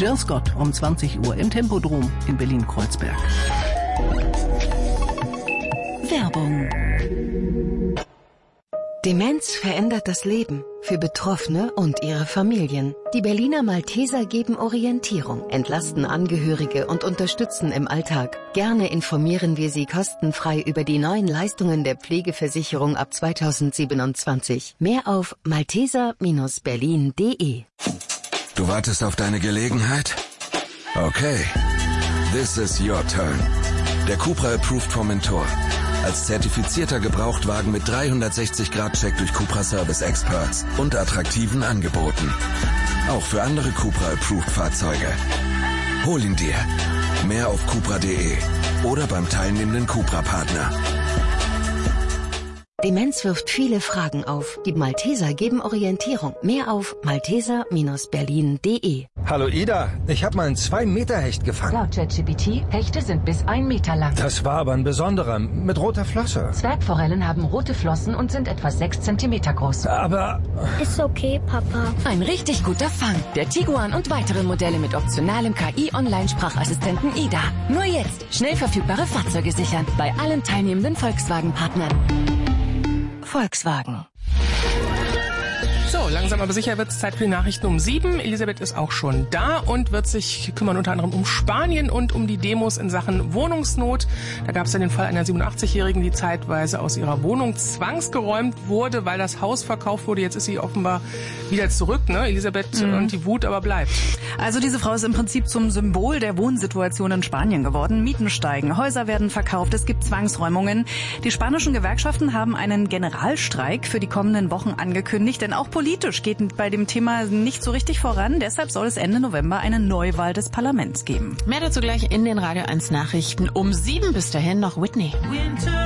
Jill Scott um 20 Uhr im Tempodrom in Berlin-Kreuzberg. Werbung. Demenz verändert das Leben für Betroffene und ihre Familien. Die Berliner Malteser geben Orientierung, entlasten Angehörige und unterstützen im Alltag. Gerne informieren wir Sie kostenfrei über die neuen Leistungen der Pflegeversicherung ab 2027. Mehr auf malteser-berlin.de. Du wartest auf deine Gelegenheit? Okay. This is your turn. Der Cupra Approved Formentor. Als zertifizierter Gebrauchtwagen mit 360-Grad-Check durch Cupra Service Experts und attraktiven Angeboten. Auch für andere Cupra Approved Fahrzeuge. Hol ihn dir. Mehr auf cupra.de oder beim teilnehmenden Cupra-Partner. Demenz wirft viele Fragen auf. Die Malteser geben Orientierung. Mehr auf malteser-berlin.de. Hallo Ida, ich habe mal einen 2-Meter-Hecht gefangen. Laut ChatGPT, Hechte sind bis 1 Meter lang. Das war aber ein besonderer, mit roter Flosse. Zwergforellen haben rote Flossen und sind etwa 6 Zentimeter groß. Aber... Ist okay, Papa. Ein richtig guter Fang. Der Tiguan und weitere Modelle mit optionalem KI-Online-Sprachassistenten Ida. Nur jetzt schnell verfügbare Fahrzeuge sichern. Bei allen teilnehmenden Volkswagen-Partnern. Volkswagen. So, langsam aber sicher wird es Zeit für die Nachrichten um 7. Elisabeth ist auch schon da und wird sich kümmern unter anderem um Spanien und um die Demos in Sachen Wohnungsnot. Da gab es ja den Fall einer 87-Jährigen, die zeitweise aus ihrer Wohnung zwangsgeräumt wurde, weil das Haus verkauft wurde. Jetzt ist sie offenbar wieder zurück, ne, Elisabeth? Und die Wut aber bleibt. Also diese Frau ist im Prinzip zum Symbol der Wohnsituation in Spanien geworden. Mieten steigen, Häuser werden verkauft, es gibt Zwangsräumungen. Die spanischen Gewerkschaften haben einen Generalstreik für die kommenden Wochen angekündigt, denn auch politisch geht bei dem Thema nicht so richtig voran. Deshalb soll es Ende November eine Neuwahl des Parlaments geben. Mehr dazu gleich in den Radio 1 Nachrichten um 7. Bis dahin noch Whitney.